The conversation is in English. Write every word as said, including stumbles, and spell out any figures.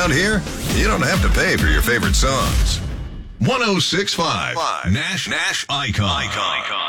Around here, you don't have to pay for your favorite songs. one oh six point five Nash Nash Icon. Icon.